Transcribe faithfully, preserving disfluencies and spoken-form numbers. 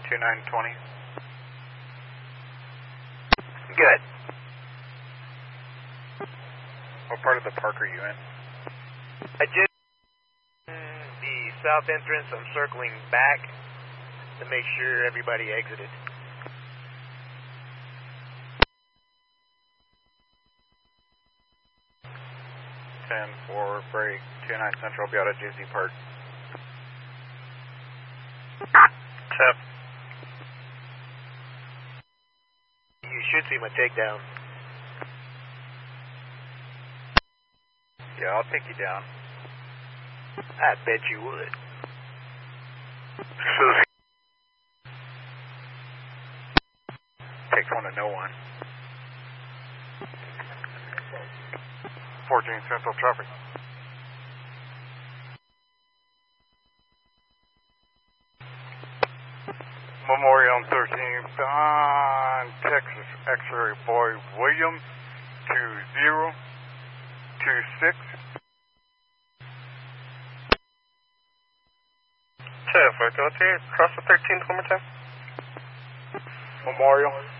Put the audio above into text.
two nine twenty. Good. What part of the park are you in? I just the south entrance. I'm circling back to make sure everybody exited. ten four, break, two nine Central, be out at J C Park. Tip. You should see my takedown. Yeah, I'll take you down. I bet you would. Takes one to know one. fourteen Central traffic. Memorial thirteenth on Texas X-ray boy William two zero two six. Ten four, go to cross the thirteenth one more time. Memorial.